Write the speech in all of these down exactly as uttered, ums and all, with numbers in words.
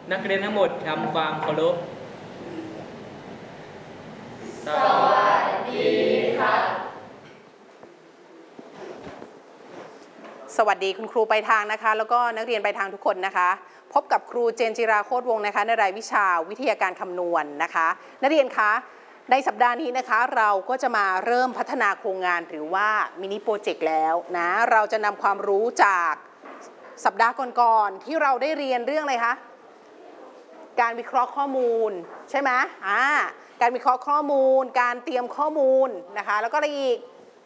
นักเรียนทั้งหมดทำความเคารพสวัสดีครับสวัสดีคุณครูไปทางนะคะแล้วก็นักเรียนไปทางทุกคนนะคะพบกับครูเจนจิราโคตรวงศ์นะคะในรายวิชาวิทยาการคำนวณ นะคะนักเรียนคะในสัปดาห์นี้นะคะเราก็จะมาเริ่มพัฒนาโครงงานหรือว่ามินิโปรเจกต์แล้วนะเราจะนำความรู้จากสัปดาห์ก่อนๆที่เราได้เรียนเรื่องอะไรคะการวิเคราะห์ข้อมูลใช่ไหมอ่าการวิเคราะห์ข้อมูลการเตรียมข้อมูลนะคะแล้วก็อะไรอีก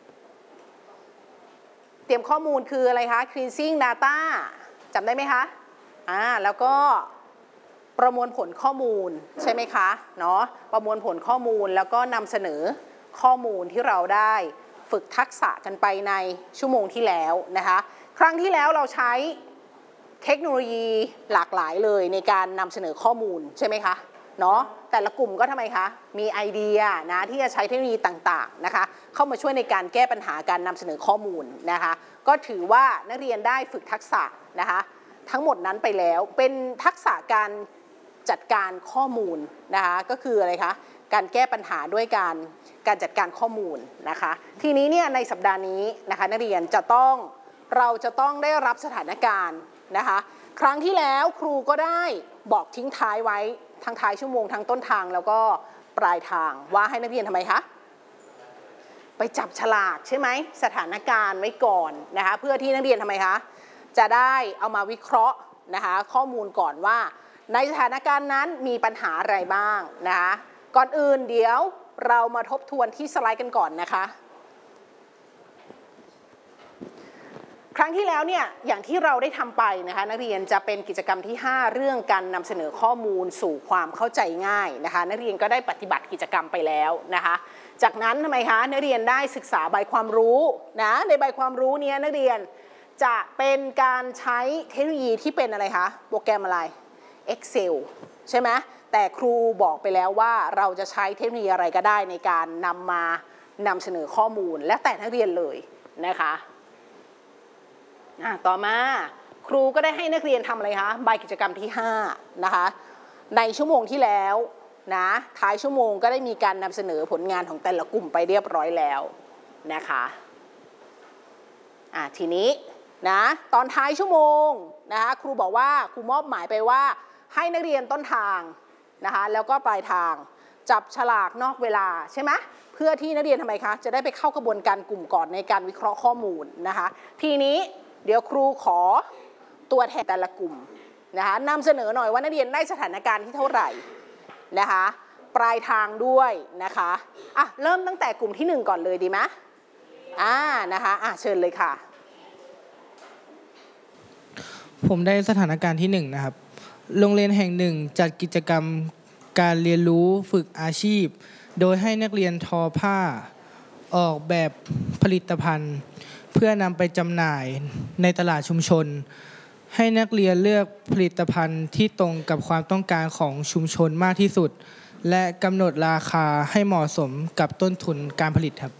เตรียมข้อมูลคืออะไรคะ cleansing data จำได้ไหมคะอ่าแล้วก็ประมวลผลข้อมูลใช่ไหมคะเนาะประมวลผลข้อมูลแล้วก็นำเสนอข้อมูลที่เราได้ฝึกทักษะกันไปในชั่วโมงที่แล้วนะคะครั้งที่แล้วเราใช้เทคโนโลยีหลากหลายเลยในการนำเสนอข้อมูลใช่ไหมคะเนาะแต่ละกลุ่มก็ทำไมคะมีไอเดียนะที่จะใช้เทคโนโลยีต่างๆนะคะเข้ามาช่วยในการแก้ปัญหาการนำเสนอข้อมูลนะคะก็ถือว่านักเรียนได้ฝึกทักษะนะคะทั้งหมดนั้นไปแล้วเป็นทักษะการจัดการข้อมูลนะคะก็คืออะไรคะการแก้ปัญหาด้วยการการจัดการข้อมูลนะคะทีนี้เนี่ยในสัปดาห์นี้นะคะนักเรียนจะต้องเราจะต้องได้รับสถานการณ์นะคะครั้งที่แล้วครูก็ได้บอกทิ้งท้ายไว้ทั้งท้ายชั่วโมงทั้งต้นทางแล้วก็ปลายทางว่าให้นักเรียนทำไมคะไปจับฉลากใช่ไหมสถานการณ์ไว้ก่อนนะคะเพื่อที่นักเรียนทำไมคะจะได้เอามาวิเคราะห์นะคะข้อมูลก่อนว่าในสถานการณ์นั้นมีปัญหาอะไรบ้างนะคะก่อนอื่นเดี๋ยวเรามาทบทวนที่สไลด์กันก่อนนะคะครั้งที่แล้วเนี่ยอย่างที่เราได้ทำไปนะคะนักเรียนจะเป็นกิจกรรมที่ห้าเรื่องการนำเสนอข้อมูลสู่ความเข้าใจง่ายนะคะนักเรียนก็ได้ปฏิบัติกิจกรรมไปแล้วนะคะจากนั้นทำไมคะนักเรียนได้ศึกษาใบความรู้นะในใบความรู้นี้นักเรียนจะเป็นการใช้เทคโนโลยีที่เป็นอะไรคะโปรแกรมอะไร Excel ใช่ไหมแต่ครูบอกไปแล้วว่าเราจะใช้เทคโนโลยีอะไรก็ได้ในการนำมานำเสนอข้อมูลและแต่นักเรียนเลยนะคะต่อมาครูก็ได้ให้นักเรียนทำอะไรคะใบกิจกรรมที่ห้านะคะในชั่วโมงที่แล้วนะท้ายชั่วโมงก็ได้มีการนำเสนอผลงานของแต่ละกลุ่มไปเรียบร้อยแล้วนะคะอ่ะทีนี้นะตอนท้ายชั่วโมงนะคะครูบอกว่าครูมอบหมายไปว่าให้นักเรียนต้นทางนะคะแล้วก็ปลายทางจับฉลากนอกเวลาใช่ไหมเพื่อที่นักเรียนทำไมคะจะได้ไปเข้ากระบวนการกลุ่มก่อนในการวิเคราะห์ข้อมูลนะคะทีนี้เดี๋ยวครูขอตัวแทนแต่ละกลุ่มนะคะนำเสนอหน่อยว่านักเรียนได้สถานการณ์ที่เท่าไหร่นะคะปลายทางด้วยนะคะอ่ะเริ่มตั้งแต่กลุ่มที่หนึ่งก่อนเลยดีไหมอ่านะคะอ่ะเชิญเลยค่ะผมได้สถานการณ์ที่หนึ่งนะครับโรงเรียนแห่งหนึ่งจัดกิจกรรมการเรียนรู้ฝึกอาชีพโดยให้นักเรียนทอผ้าออกแบบผลิตภัณฑ์เพื่อนำไปจำหน่ายในตลาดชุมชนให้นักเรียนเลือกผลิตภัณฑ์ที่ตรงกับความต้องการของชุมชนมากที่สุดและกำหนดราคาให้เหมาะสมกับต้นทุนการผลิตครับ